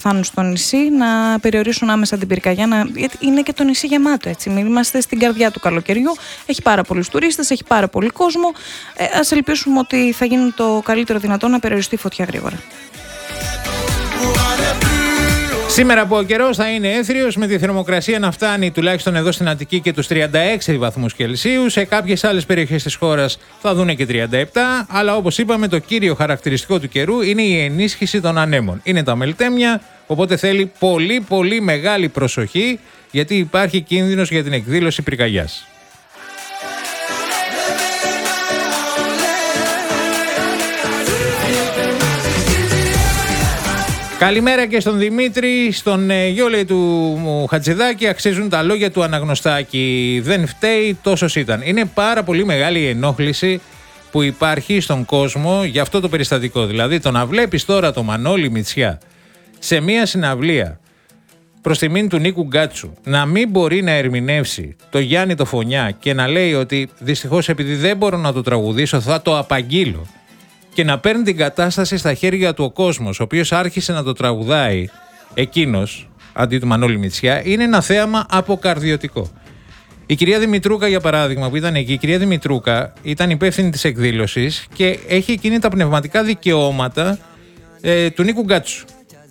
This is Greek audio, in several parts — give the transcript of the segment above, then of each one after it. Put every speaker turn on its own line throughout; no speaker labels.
φτάνουν στο νησί να περιορίσουν άμεσα την πυρκαγιά, γιατί είναι και το νησί γεμάτο, έτσι. Είμαστε στην καρδιά του καλοκαιριού, έχει πάρα πολλούς τουρίστες, έχει πάρα πολύ κόσμο. Ας ελπίσουμε ότι θα γίνει το καλύτερο δυνατό να περιοριστεί η φωτιά γρήγορα.
Σήμερα που ο καιρός θα είναι έθριος, με τη θερμοκρασία να φτάνει τουλάχιστον εδώ στην Αττική και τους 36 βαθμούς Κελσίου. Σε κάποιες άλλες περιοχές της χώρας θα δούνε και 37. Αλλά όπως είπαμε, το κύριο χαρακτηριστικό του καιρού είναι η ενίσχυση των ανέμων. Είναι τα μελτέμια, οπότε θέλει πολύ μεγάλη προσοχή, γιατί υπάρχει κίνδυνος για την εκδήλωση πυρκαγιάς. Καλημέρα και στον Δημήτρη, στον γιο λέει του Χατζηδάκη, αξίζουν τα λόγια του Αναγνωστάκη. Δεν φταίει, τόσος ήταν. Είναι πάρα πολύ μεγάλη η ενόχληση που υπάρχει στον κόσμο για αυτό το περιστατικό. Δηλαδή το να βλέπεις τώρα το Μανώλη Μητσιά σε μια συναυλία προς τιμήν του Νίκου Γκάτσου να μην μπορεί να ερμηνεύσει το Γιάννη το Φωνιά και να λέει ότι δυστυχώς επειδή δεν μπορώ να το τραγουδήσω θα το απαγγείλω, και να παίρνει την κατάσταση στα χέρια του ο κόσμος, ο οποίος άρχισε να το τραγουδάει εκείνος αντί του Μανώλη Μητσιά, είναι ένα θέαμα αποκαρδιωτικό. Η κυρία Δημητρούκα, για παράδειγμα, που ήταν εκεί, η κυρία Δημητρούκα ήταν υπεύθυνη της εκδήλωσης και έχει εκείνη τα πνευματικά δικαιώματα του Νίκου Γκάτσου.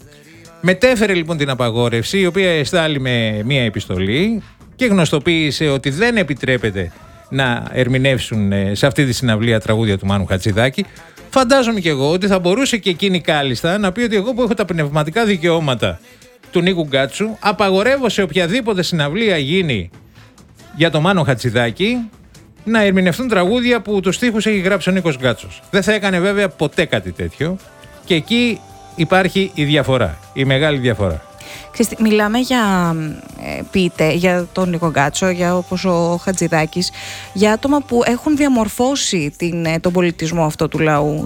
Μετέφερε λοιπόν την απαγόρευση, η οποία εστάλει με μία επιστολή και γνωστοποίησε ότι δεν επιτρέπεται να ερμηνεύσουν σε αυτή τη συναυλία τραγούδια του Μάνου Χατζηδάκη. Φαντάζομαι και εγώ ότι θα μπορούσε και εκείνη κάλλιστα να πει ότι εγώ που έχω τα πνευματικά δικαιώματα του Νίκου Γκάτσου απαγορεύω σε οποιαδήποτε συναυλία γίνει για το Μάνο Χατζηδάκη να ερμηνευτούν τραγούδια που τους στίχους έχει γράψει ο Νίκος Γκάτσος. Δεν θα έκανε βέβαια ποτέ κάτι τέτοιο και εκεί υπάρχει η διαφορά, η μεγάλη διαφορά.
Μιλάμε για ποιητές, για τον Νίκο Γκάτσο, για όπως ο Χατζηδάκης, για άτομα που έχουν διαμορφώσει τον πολιτισμό αυτό του λαού.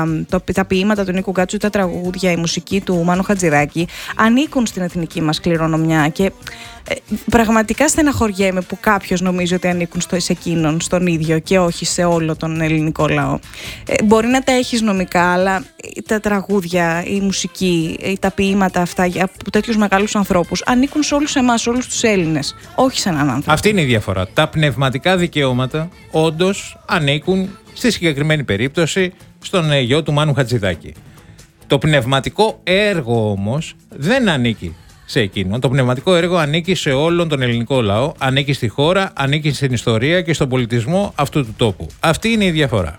Τα ποίηματα του Νίκου Γκάτσου, τα τραγούδια, η μουσική του Μάνου Χατζηδάκη ανήκουν στην εθνική μας κληρονομιά και πραγματικά στεναχωριέμαι που κάποιος νομίζει ότι ανήκουν σε εκείνον, στον ίδιο και όχι σε όλο τον ελληνικό λαό. Μπορεί να τα έχεις νομικά, αλλά τα τραγούδια, η μουσική, τα ποίηματα αυτά από τέτοιους μεγάλους ανθρώπους ανήκουν σε όλους εμάς, όλους τους Έλληνες, όχι σε έναν άνθρωπο.
Αυτή είναι η διαφορά. Τα πνευματικά δικαιώματα όντως ανήκουν στη συγκεκριμένη περίπτωση στον γιο του Μάνου Χατζηδάκη. Το πνευματικό έργο όμως δεν ανήκει σε εκείνον. Το πνευματικό έργο ανήκει σε όλον τον ελληνικό λαό, ανήκει στη χώρα, ανήκει στην ιστορία και στον πολιτισμό αυτού του τόπου. Αυτή είναι η διαφορά.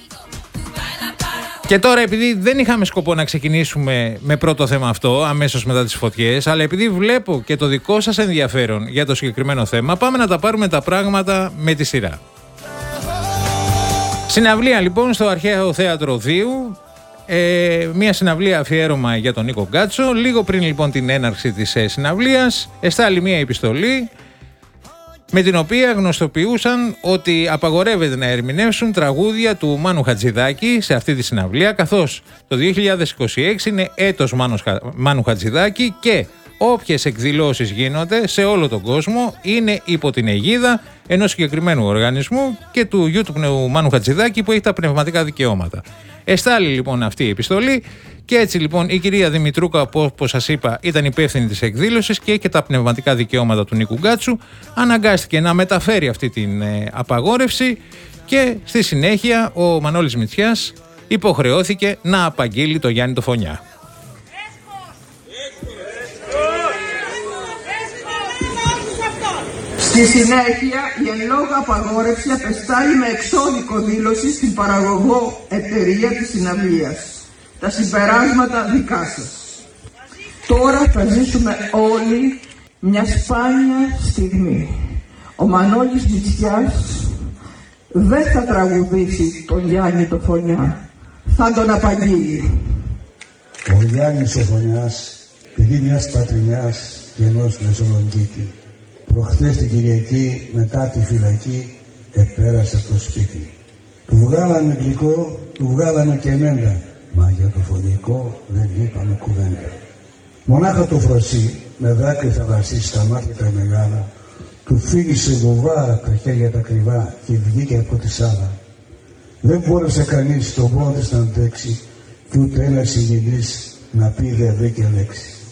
Και τώρα, επειδή δεν είχαμε σκοπό να ξεκινήσουμε με πρώτο θέμα αυτό αμέσως μετά τις φωτιές, αλλά επειδή βλέπω και το δικό σας ενδιαφέρον για το συγκεκριμένο θέμα, πάμε να τα πάρουμε τα πράγματα με τη σειρά. Συναυλία λοιπόν στο Αρχαίο Θέατρο Δίου. Μια συναυλία αφιέρωμα για τον Νίκο Γκάτσο. Λίγο πριν λοιπόν την έναρξη της συναυλίας εστάλει μια επιστολή με την οποία γνωστοποιούσαν ότι απαγορεύεται να ερμηνεύσουν τραγούδια του Μάνου Χατζηδάκη σε αυτή τη συναυλία, καθώς το 2026 είναι έτος Μάνου Χατζηδάκη και όποιες εκδηλώσεις γίνονται σε όλο τον κόσμο είναι υπό την αιγίδα ενός συγκεκριμένου οργανισμού και του γιου του Μάνου Χατζηδάκη που έχει τα πνευματικά δικαιώματα. Εστάλει λοιπόν αυτή η επιστολή και έτσι λοιπόν η κυρία Δημητρούκα, όπως σας είπα, ήταν υπεύθυνη της εκδήλωσης και έχει και τα πνευματικά δικαιώματα του Νίκου Γκάτσου. Αναγκάστηκε να μεταφέρει αυτή την απαγόρευση και στη συνέχεια ο Μανώλης Μητσιάς υποχρεώθηκε να απαγγείλει το Γιάννη το Φωνιά.
Στη συνέχεια, η εν λόγω απαγόρευση απεστάλλει με εξώδικο δήλωση στην παραγωγό εταιρεία της συναυλίας. Τα συμπεράσματα δικά σας. Τώρα θα ζήσουμε όλοι μια σπάνια στιγμή. Ο Μανώλης Μητσιάς δεν θα τραγουδήσει τον Γιάννη το Φωνιά. Θα τον απαγγείλει.
Ο Γιάννης ο Φωνιάς, παιδί μιας πατρινιάς και ενός Μεσολογγίτη, προχτές την Κυριακή μετά τη φυλακή επέρασε από το σπίτι. Του βγάλανε γλυκό, του βγάλανε και εμένα, μα για το φωνικό δεν είπαμε κουβέντα. Μονάχα το φροσί με δάκρυ θα βασίσει στα μάτια τα μεγάλα, του φύγησε βουβάρα τα χέρια τα κρυβά και βγήκε από τη σάλα. Δεν μπόρεσε κανείς τον πόνο της να αντέξει κι ούτε ένας υγιεινής να πει δεν βρήκε λέξη.